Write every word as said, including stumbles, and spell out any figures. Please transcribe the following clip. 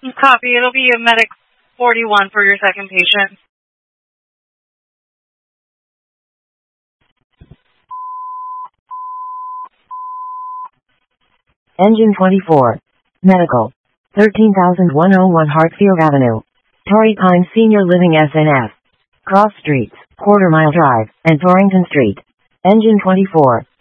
Copy. It'll be a medic forty-one for your second patient. Engine twenty-four. Medical. thirteen thousand one hundred one Hartfield Avenue. Torrey Pines Senior Living S N F. Cross Streets, Quarter Mile Drive, and Torrington Street. Engine twenty-four.